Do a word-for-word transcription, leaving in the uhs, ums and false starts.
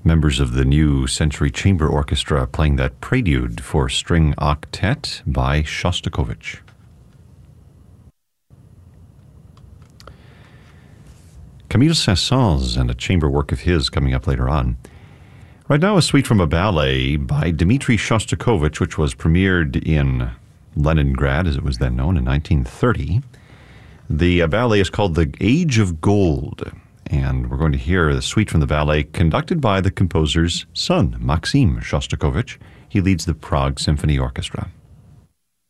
Members of the New Century Chamber Orchestra playing that Prelude for String Octet by Shostakovich. Camille Saint-Saëns and a chamber work of his coming up later on. Right now, a suite from a ballet by Dmitri Shostakovich, which was premiered in Leningrad, as it was then known, in nineteen thirty. The uh, ballet is called The Age of Gold, and we're going to hear the suite from the ballet conducted by the composer's son, Maxim Shostakovich. He leads the Prague Symphony Orchestra.